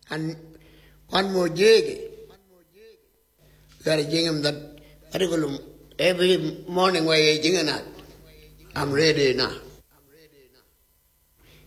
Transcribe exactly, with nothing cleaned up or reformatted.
And one more jig. Gotta jing him that particular every morning where you jing that. I'm ready now.